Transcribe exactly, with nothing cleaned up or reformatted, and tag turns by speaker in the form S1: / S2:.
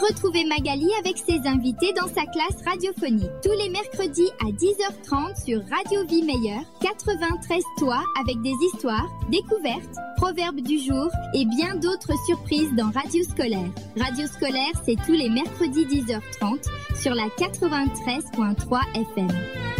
S1: Retrouvez Magali avec ses invités dans sa classe radiophonique. Tous les mercredis à dix heures trente sur Radio Vie Meilleure, quatre-vingt-treize Toits avec des histoires, découvertes, proverbes du jour et bien d'autres surprises dans Radio Scolaire. Radio Scolaire, c'est tous les mercredis dix heures trente sur la quatre-vingt-treize virgule trois F M.